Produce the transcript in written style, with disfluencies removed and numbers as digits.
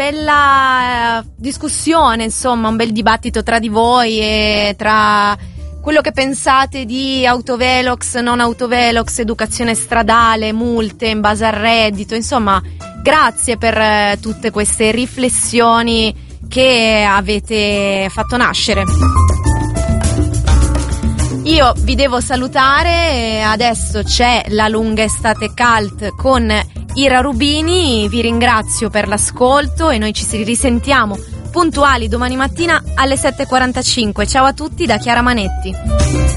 bella discussione, insomma, un bel dibattito tra di voi e tra quello che pensate di autovelox, non autovelox, educazione stradale, multe in base al reddito, insomma, grazie per tutte queste riflessioni che avete fatto nascere. Io vi devo salutare, adesso c'è la lunga estate cult con Ira Rubini, vi ringrazio per l'ascolto e noi ci risentiamo puntuali domani mattina alle 7:45. Ciao a tutti da Chiara Manetti.